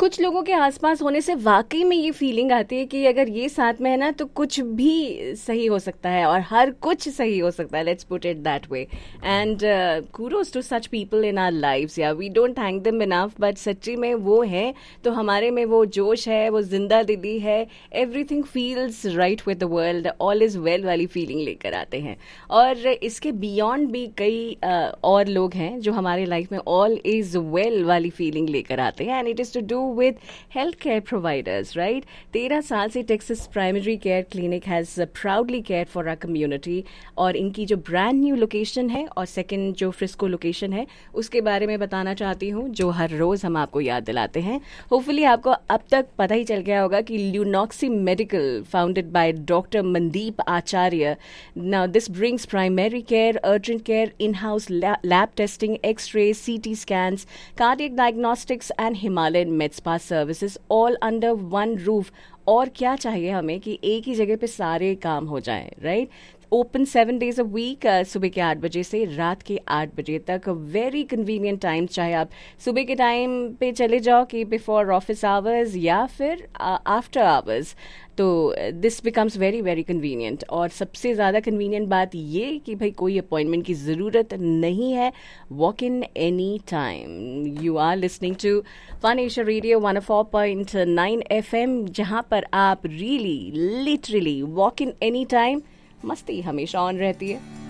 कुछ लोगों के आसपास होने से वाकई में ये फीलिंग आती है कि अगर ये साथ में है ना तो कुछ भी सही हो सकता है और हर कुछ सही हो सकता है. Let's put it that way. And kudos to such people in our lives. या we don't thank them enough, but सच्ची में वो है तो हमारे में वो जोश है, वो जिंदा दिली है. Everything feels right with the world, all is well वाली फीलिंग लेकर आते हैं. और इसके बियॉन्ड भी कई और लोग हैं जो हमारे लाइफ में ऑल इज वेल वाली फीलिंग लेकर आते हैं. And it is to do with healthcare providers, right? 13 साल से Texas primary care clinic has proudly care for our community. और इनकी जो ब्रांड न्यू लोकेशन है और सेकंड जो फ्रिस्को लोकेशन है उसके बारे में बताना चाहती हूँ, जो हर रोज हम आपको याद दिलाते हैं. होपफुली आपको अब तक पता ही चल गया होगा कि ल्यूनॉक्सी medical, founded by doctor Mandeep Acharya. Now this brings primary care, urgent care, in house lab testing, x-ray, CT scans, cardiac diagnostics and Himalayan med spa services all under one roof. और क्या चाहिए हमें कि एक ही जगह पे सारे काम हो जाएं, right? Open 7 days a week, सुबह के 8 बजे से रात के 8 बजे तक. वेरी कन्वीनियंट टाइम, चाहे आप सुबह के टाइम पे चले जाओ कि बिफोर ऑफिस आवर्स या फिर आफ्टर आवर्स, तो this becomes very very convenient. और सबसे ज़्यादा कन्वीनियंट बात ये कि भाई कोई अपॉइंटमेंट की ज़रूरत नहीं है. Walk in any time. You are listening to fun Asia radio 104.9 FM, जहाँ पर आप really literally walk in any time. मस्ती हमेशा ऑन रहती है.